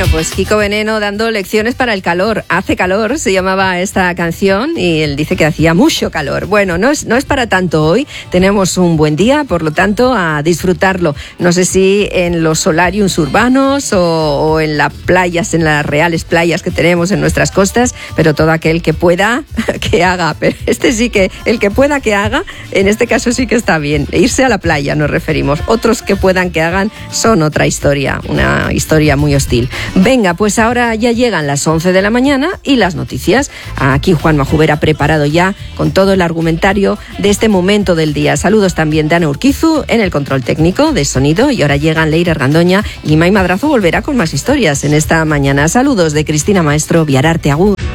pues Kiko Veneno dando lecciones para el calor. Hace calor, se llamaba esta canción, y él dice que hacía mucho calor. Bueno, no es para tanto hoy. Tenemos un buen día, por lo tanto, a disfrutarlo. No sé si en los solariums urbanos o en las playas, en las reales playas que tenemos en nuestras costas, pero todo aquel que pueda, que haga. Pero sí que, el que pueda que haga, en este caso sí que está bien. Irse a la playa nos referimos. Otros que puedan que hagan son otra historia, una historia muy hostil. Venga, pues ahora ya llegan las 11 de la mañana y las noticias. Aquí Juan Majubera preparado ya con todo el argumentario de este momento del día. Saludos también de Ana Urquizu en el control técnico de sonido, y ahora llegan Leire Argandoña y Mai Madrazo volverá con más historias en esta mañana. Saludos de Cristina Maestro, Viararte, agur.